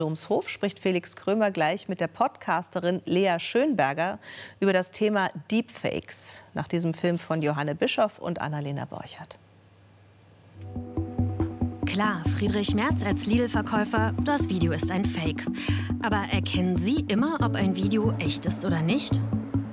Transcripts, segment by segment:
Domshof spricht Felix Krömer gleich mit der Podcasterin Lea Schönberger über das Thema Deepfakes nach diesem Film von Johanne Bischoff und Annalena Borchert. Klar, Friedrich Merz als Lidl-Verkäufer, das Video ist ein Fake. Aber erkennen Sie immer, ob ein Video echt ist oder nicht?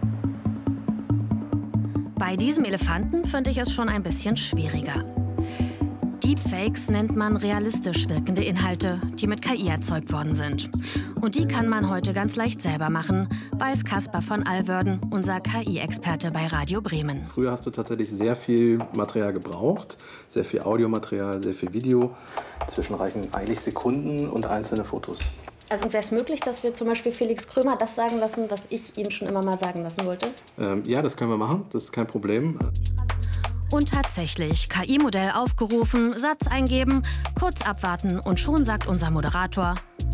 Bei diesem Elefanten finde ich es schon ein bisschen schwieriger. Deepfakes nennt man realistisch wirkende Inhalte, die mit KI erzeugt worden sind. Und die kann man heute ganz leicht selber machen, weiß Caspar von Alwörden, unser KI-Experte bei Radio Bremen. Früher hast du tatsächlich sehr viel Material gebraucht, sehr viel Audiomaterial, sehr viel Video. Inzwischen reichen eigentlich Sekunden und einzelne Fotos. Also wäre es möglich, dass wir zum Beispiel Felix Krömer das sagen lassen, was ich ihm schon immer mal sagen lassen wollte? Ja, das können wir machen, das ist kein Problem. Und tatsächlich, KI-Modell aufgerufen, Satz eingeben, kurz abwarten und schon sagt unser Moderator: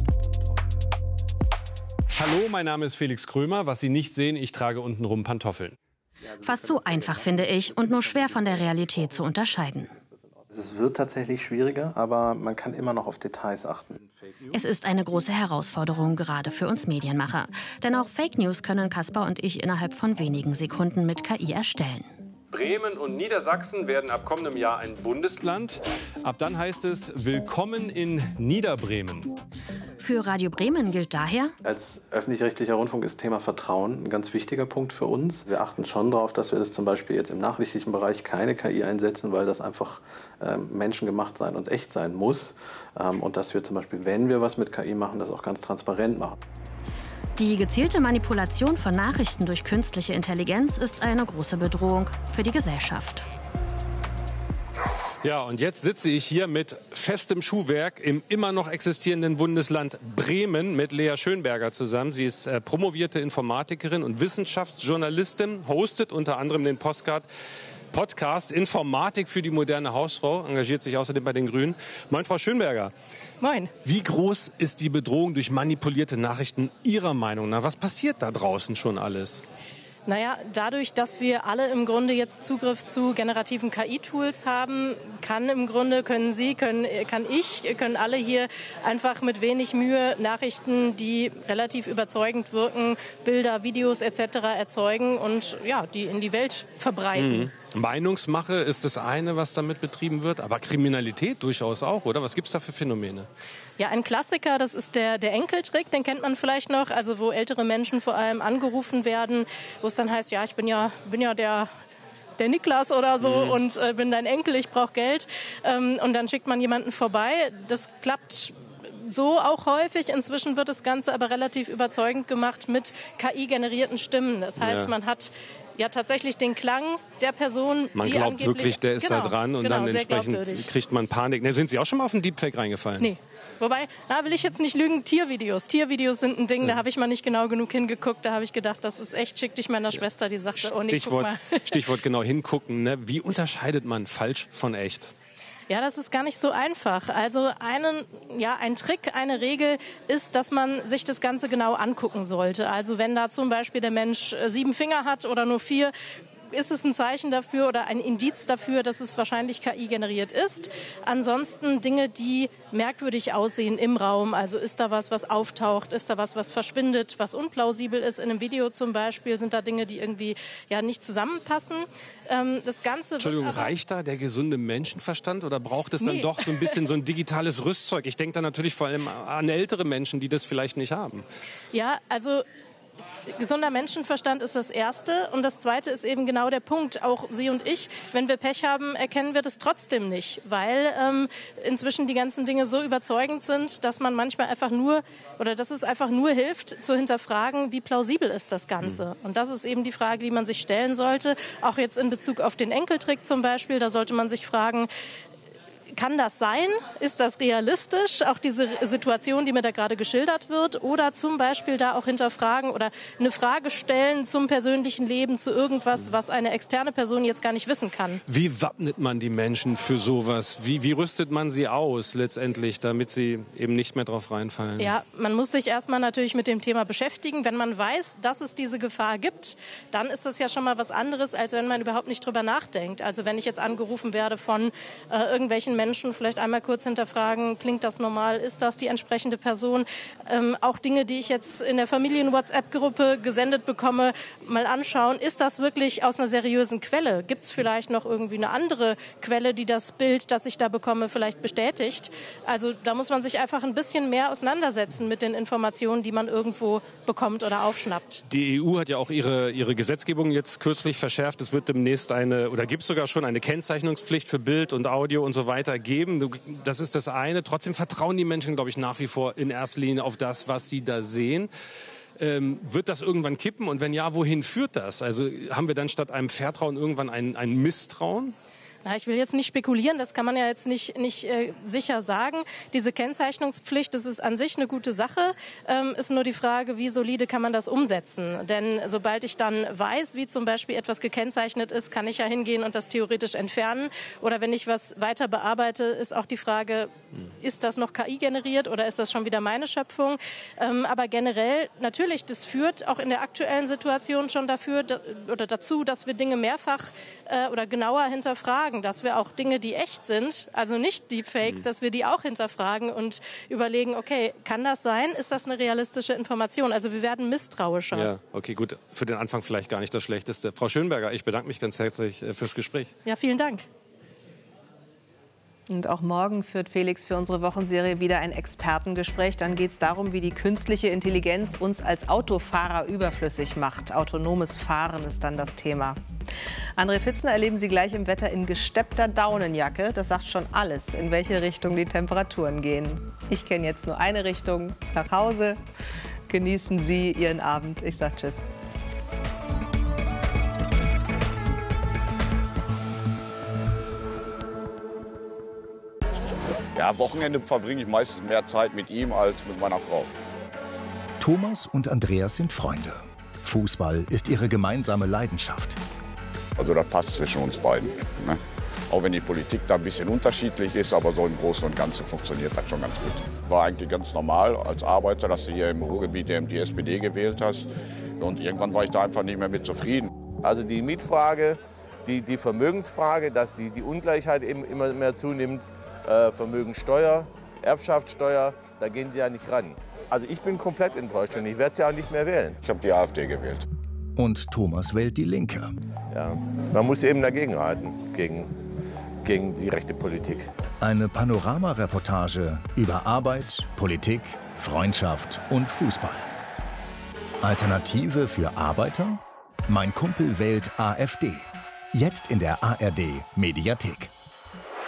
Hallo, mein Name ist Felix Krömer. Was Sie nicht sehen, ich trage untenrum Pantoffeln. Fast so einfach, finde ich, und nur schwer von der Realität zu unterscheiden. Es wird tatsächlich schwieriger, aber man kann immer noch auf Details achten. Es ist eine große Herausforderung, gerade für uns Medienmacher. Denn auch Fake News können Caspar und ich innerhalb von wenigen Sekunden mit KI erstellen. Bremen und Niedersachsen werden ab kommendem Jahr ein Bundesland. Ab dann heißt es Willkommen in Niederbremen. Für Radio Bremen gilt daher: Als öffentlich-rechtlicher Rundfunk ist Thema Vertrauen ein ganz wichtiger Punkt für uns. Wir achten schon darauf, dass wir das zum Beispiel jetzt im nachrichtlichen Bereich keine KI einsetzen, weil das einfach menschengemacht sein und echt sein muss. Und dass wir zum Beispiel, wenn wir was mit KI machen, das auch ganz transparent machen. Die gezielte Manipulation von Nachrichten durch künstliche Intelligenz ist eine große Bedrohung für die Gesellschaft. Ja, und jetzt sitze ich hier mit festem Schuhwerk im immer noch existierenden Bundesland Bremen mit Lea Schönberger zusammen. Sie ist promovierte Informatikerin und Wissenschaftsjournalistin, hostet unter anderem den Podcast Informatik für die moderne Hausfrau, engagiert sich außerdem bei den Grünen. Moin, Frau Schönberger. Moin. Wie groß ist die Bedrohung durch manipulierte Nachrichten Ihrer Meinung nach? Was passiert da draußen schon alles? Naja, dadurch, dass wir alle im Grunde jetzt Zugriff zu generativen KI-Tools haben, können alle hier einfach mit wenig Mühe Nachrichten, die relativ überzeugend wirken, Bilder, Videos etc. erzeugen und ja, die in die Welt verbreiten. Meinungsmache ist das eine, was damit betrieben wird, aber Kriminalität durchaus auch, oder? Was gibt es da für Phänomene? Ja, ein Klassiker, das ist der Enkeltrick, den kennt man vielleicht noch, also wo ältere Menschen vor allem angerufen werden, wo es dann heißt, ja, ich bin ja der Niklas oder so und bin dein Enkel, ich brauche Geld. Und dann schickt man jemanden vorbei. Das klappt so auch häufig. Inzwischen wird das Ganze aber relativ überzeugend gemacht mit KI-generierten Stimmen. Das heißt, man hat ja tatsächlich den Klang der Person, man die glaubt wirklich, der ist da dran und dann entsprechend kriegt man Panik. Sind Sie auch schon mal auf einen Deepfake reingefallen? Nee. Wobei, da will ich jetzt nicht lügen, Tiervideos. Tiervideos sind ein Ding, da habe ich mal nicht genau genug hingeguckt. Da habe ich gedacht, das ist echt, schick dich meiner Schwester, die sagte, oh nee, guck mal. Stichwort genau hingucken. Ne? Wie unterscheidet man falsch von echt? Ja, das ist gar nicht so einfach. Also ein Trick, eine Regel ist, dass man sich das Ganze genau angucken sollte. Also wenn da zum Beispiel der Mensch 7 Finger hat oder nur 4, ist es ein Zeichen dafür oder ein Indiz dafür, dass es wahrscheinlich KI generiert ist. Ansonsten Dinge, die merkwürdig aussehen im Raum. Also ist da was auftaucht? Ist da was verschwindet? Was unplausibel ist in einem Video zum Beispiel? Sind da Dinge, die irgendwie nicht zusammenpassen? Das Ganze Entschuldigung, reicht da der gesunde Menschenverstand oder braucht es dann doch so ein bisschen so ein digitales Rüstzeug? Ich denke da natürlich vor allem an ältere Menschen, die das vielleicht nicht haben. Ja, also gesunder Menschenverstand ist das Erste und das Zweite ist eben genau der Punkt. Auch Sie und ich, wenn wir Pech haben, erkennen wir das trotzdem nicht, weil inzwischen die ganzen Dinge so überzeugend sind, dass man manchmal dass es einfach nur hilft, zu hinterfragen, wie plausibel ist das Ganze. Und das ist eben die Frage, die man sich stellen sollte. Auch jetzt in Bezug auf den Enkeltrick zum Beispiel, da sollte man sich fragen, kann das sein? Ist das realistisch? Auch diese Situation, die mir da gerade geschildert wird? Oder zum Beispiel da auch hinterfragen oder eine Frage stellen zum persönlichen Leben, zu irgendwas, was eine externe Person jetzt gar nicht wissen kann. Wie wappnet man die Menschen für sowas? Wie rüstet man sie aus letztendlich, damit sie eben nicht mehr drauf reinfallen? Ja, man muss sich erstmal natürlich mit dem Thema beschäftigen. Wenn man weiß, dass es diese Gefahr gibt, dann ist das ja schon mal was anderes, als wenn man überhaupt nicht drüber nachdenkt. Also wenn ich jetzt angerufen werde von irgendwelchen Menschen, Menschen vielleicht einmal kurz hinterfragen, klingt das normal, ist das die entsprechende Person? Auch Dinge, die ich jetzt in der Familien-WhatsApp-Gruppe gesendet bekomme, mal anschauen, ist das wirklich aus einer seriösen Quelle? Gibt es vielleicht noch irgendwie eine andere Quelle, die das Bild, das ich da bekomme, vielleicht bestätigt? Also da muss man sich einfach ein bisschen mehr auseinandersetzen mit den Informationen, die man irgendwo bekommt oder aufschnappt. Die EU hat ja auch ihre Gesetzgebung jetzt kürzlich verschärft. Es wird demnächst gibt es sogar schon eine Kennzeichnungspflicht für Bild und Audio und so weiter geben. Das ist das eine. Trotzdem vertrauen die Menschen, glaube ich, nach wie vor in erster Linie auf das, was sie da sehen. Wird das irgendwann kippen? Und wenn ja, wohin führt das? Also haben wir dann statt einem Vertrauen irgendwann ein Misstrauen? Na, ich will jetzt nicht spekulieren, das kann man ja jetzt nicht sicher sagen. Diese Kennzeichnungspflicht, das ist an sich eine gute Sache. Ist nur die Frage, wie solide kann man das umsetzen? Denn sobald ich dann weiß, wie zum Beispiel etwas gekennzeichnet ist, kann ich ja hingehen und das theoretisch entfernen. Oder wenn ich was weiter bearbeite, ist auch die Frage, ist das noch KI generiert oder ist das schon wieder meine Schöpfung? Aber generell, natürlich, das führt auch in der aktuellen Situation schon dazu, dass wir Dinge mehrfach oder genauer hinterfragen, dass wir auch Dinge, die echt sind, also nicht Deepfakes, dass wir die auch hinterfragen und überlegen, okay, kann das sein? Ist das eine realistische Information? Also wir werden misstrauischer. Ja, okay, gut. Für den Anfang vielleicht gar nicht das Schlechteste. Frau Schönberger, ich bedanke mich ganz herzlich fürs Gespräch. Ja, vielen Dank. Und auch morgen führt Felix für unsere Wochenserie wieder ein Expertengespräch. Dann geht es darum, wie die künstliche Intelligenz uns als Autofahrer überflüssig macht. Autonomes Fahren ist dann das Thema. André Pfitzner erleben Sie gleich im Wetter in gesteppter Daunenjacke. Das sagt schon alles, in welche Richtung die Temperaturen gehen. Ich kenne jetzt nur eine Richtung, nach Hause. Genießen Sie Ihren Abend. Ich sage Tschüss. Ja, am Wochenende verbringe ich meistens mehr Zeit mit ihm als mit meiner Frau. Thomas und Andreas sind Freunde. Fußball ist ihre gemeinsame Leidenschaft. Also das passt zwischen uns beiden. Ne? Auch wenn die Politik da ein bisschen unterschiedlich ist, aber so im Großen und Ganzen funktioniert das schon ganz gut. War eigentlich ganz normal als Arbeiter, dass du hier im Ruhrgebiet die SPD gewählt hast. Und irgendwann war ich da einfach nicht mehr mit zufrieden. Also die Mietfrage, die Vermögensfrage, dass die Ungleichheit eben immer mehr zunimmt, Vermögensteuer, Erbschaftssteuer, da gehen sie ja nicht ran. Also ich bin komplett enttäuscht und ich werde sie ja auch nicht mehr wählen. Ich habe die AfD gewählt. Und Thomas wählt die Linke. Ja, man muss eben dagegenhalten, gegen die rechte Politik. Eine Panorama-Reportage über Arbeit, Politik, Freundschaft und Fußball. Alternative für Arbeiter? Mein Kumpel wählt AfD. Jetzt in der ARD Mediathek.